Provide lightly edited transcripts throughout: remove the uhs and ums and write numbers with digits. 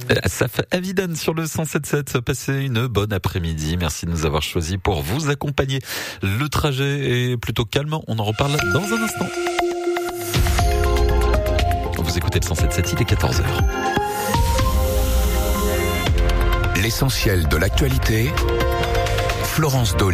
Asaf Avidan sur le 107.7. Passez une bonne après-midi. Merci de nous avoir choisis pour vous accompagner. Le trajet est plutôt calme. On en reparle dans un instant. Vous écoutez le 107.7, il est 14h. L'essentiel de l'actualité, Florence Dolly.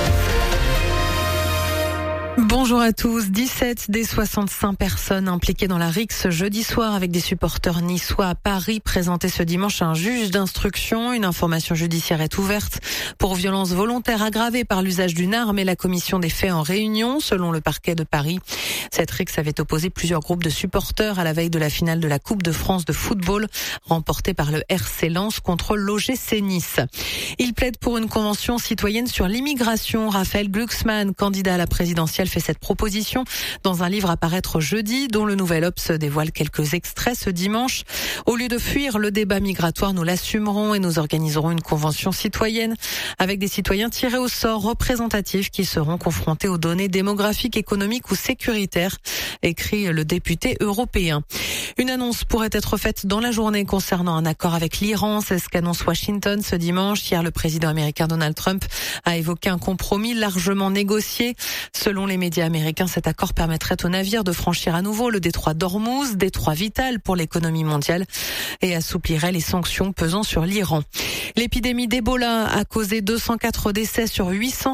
Bonjour à tous. 17 des 65 personnes impliquées dans la rixe jeudi soir avec des supporters niçois à Paris présentaient ce dimanche à un juge d'instruction. Une information judiciaire est ouverte pour violence volontaire aggravée par l'usage d'une arme et la commission des faits en réunion, selon le parquet de Paris. Cette rixe avait opposé plusieurs groupes de supporters à la veille de la finale de la Coupe de France de football, remportée par le RC Lens contre l'OGC Nice. Il plaide pour une convention citoyenne sur l'immigration. Raphaël Glucksmann, candidat à la présidentielle, fait cette proposition dans un livre à paraître jeudi, dont le Nouvel Obs dévoile quelques extraits ce dimanche. Au lieu de fuir le débat migratoire, nous l'assumerons et nous organiserons une convention citoyenne avec des citoyens tirés au sort représentatifs qui seront confrontés aux données démographiques, économiques ou sécuritaires, écrit le député européen. Une annonce pourrait être faite dans la journée concernant un accord avec l'Iran. C'est ce qu'annonce Washington ce dimanche. Hier, le président américain Donald Trump a évoqué un compromis largement négocié. Selon les médias américains, cet accord permettrait aux navires de franchir à nouveau le détroit d'Ormuz, détroit vital pour l'économie mondiale, et assouplirait les sanctions pesant sur l'Iran. L'épidémie d'Ebola a causé 204 décès sur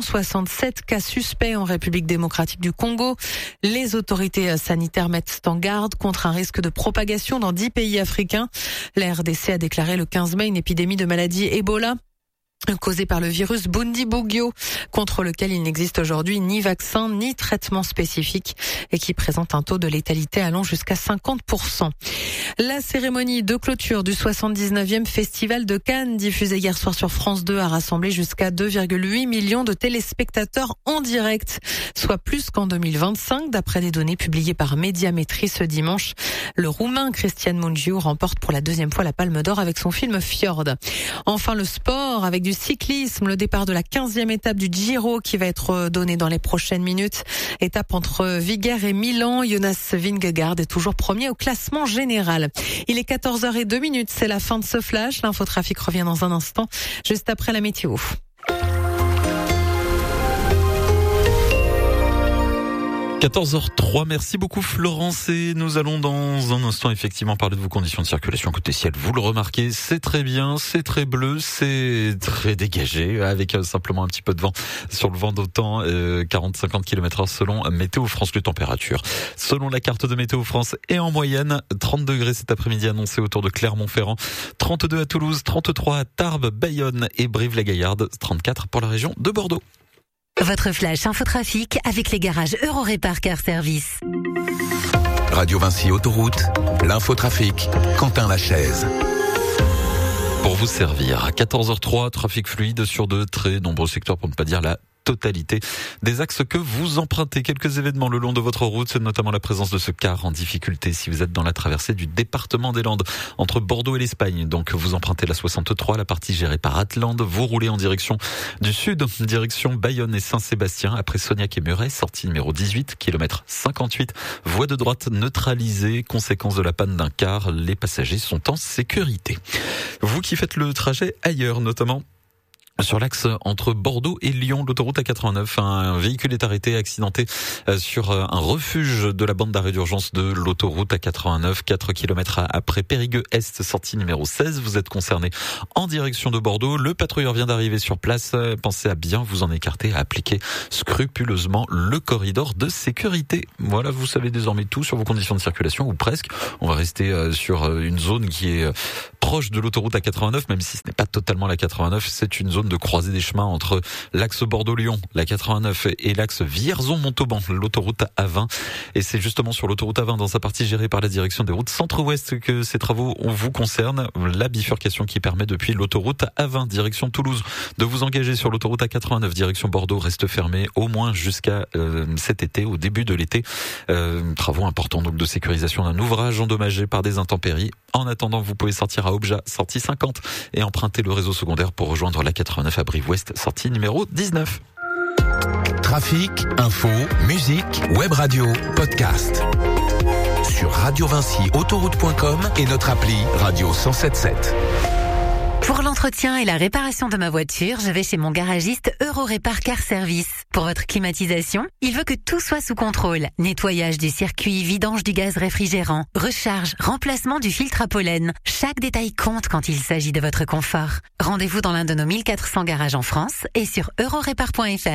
867 cas suspects en République démocratique du Congo. Les autorités sanitaires mettent en garde contre un risque de propagation dans 10 pays africains. La RDC a déclaré le 15 mai une épidémie de maladie Ebola causée par le virus Bundibugyo, contre lequel il n'existe aujourd'hui ni vaccin ni traitement spécifique et qui présente un taux de létalité allant jusqu'à 50%. La cérémonie de clôture du 79e Festival de Cannes, diffusée hier soir sur France 2, a rassemblé jusqu'à 2,8 millions de téléspectateurs en direct, soit plus qu'en 2025, d'après des données publiées par Médiamétrie ce dimanche. Le Roumain Cristian Mungiu remporte pour la deuxième fois la Palme d'Or avec son film Fjord. Enfin, le sport avec du cyclisme, le départ de la 15e étape du Giro qui va être donné dans les prochaines minutes. Étape entre Viguer et Milan. Jonas Vingegaard est toujours premier au classement général. Il est 14h02, c'est la fin de ce flash. L'infotrafic revient dans un instant, juste après la météo. 14h03, merci beaucoup Florence, et nous allons dans un instant effectivement parler de vos conditions de circulation. Côté ciel, vous le remarquez, c'est très bien, c'est très bleu, c'est très dégagé, avec simplement un petit peu de vent sur le vent d'autant, 40-50 km/h selon Météo France. Les températures, selon la carte de Météo France, et en moyenne 30 degrés cet après-midi annoncé autour de Clermont-Ferrand, 32 à Toulouse, 33 à Tarbes, Bayonne et Brive-la-Gaillarde, 34 pour la région de Bordeaux. Votre flash infotrafic avec les garages Eurorépar Car Service. Radio Vinci Autoroute, l'infotrafic, Quentin Lachaise. Pour vous servir, à 14h03, trafic fluide sur de très nombreux secteurs, pour ne pas dire la totalité des axes que vous empruntez. Quelques événements le long de votre route, c'est notamment la présence de ce car en difficulté si vous êtes dans la traversée du département des Landes entre Bordeaux et l'Espagne. Donc vous empruntez la 63, la partie gérée par Atland, vous roulez en direction du sud, direction Bayonne et Saint-Sébastien, après Sognac et Muret, sortie numéro 18, kilomètre 58, voie de droite neutralisée, conséquence de la panne d'un car, les passagers sont en sécurité. Vous qui faites le trajet ailleurs, notamment sur l'axe entre Bordeaux et Lyon, l'autoroute A89, un véhicule est arrêté, accidenté sur un refuge de la bande d'arrêt d'urgence de l'autoroute A89, 4 km après Périgueux Est, sortie numéro 16. Vous êtes concerné en direction de Bordeaux. Le patrouilleur vient d'arriver sur place. Pensez à bien vous en écarter, à appliquer scrupuleusement le corridor de sécurité. Voilà, vous savez désormais tout sur vos conditions de circulation, ou presque. On va rester sur une zone qui est proche de l'autoroute A89, même si ce n'est pas totalement la 89, c'est une zone de croisée des chemins entre l'axe Bordeaux-Lyon, la 89, et l'axe Vierzon-Montauban, l'autoroute A20. Et c'est justement sur l'autoroute A20, dans sa partie gérée par la direction des routes Centre-Ouest, que ces travaux vous concernent. La bifurcation qui permet depuis l'autoroute A20, direction Toulouse, de vous engager sur l'autoroute A89, direction Bordeaux, reste fermée au moins jusqu'à cet été, au début de l'été. Travaux importants donc de sécurisation d'un ouvrage endommagé par des intempéries. En attendant, vous pouvez sortir à Objat, sortie 50, et emprunter le réseau secondaire pour rejoindre la 89 à Brive-Ouest, sortie numéro 19. Trafic, info, musique, web radio, podcast. sur radiovincyautoroute.com et notre appli Radio 107.7. Pour l'entretien et la réparation de ma voiture, je vais chez mon garagiste Eurorépar Car Service. Pour votre climatisation, il veut que tout soit sous contrôle. Nettoyage du circuit, vidange du gaz réfrigérant, recharge, remplacement du filtre à pollen. Chaque détail compte quand il s'agit de votre confort. Rendez-vous dans l'un de nos 1400 garages en France et sur eurorépar.fr.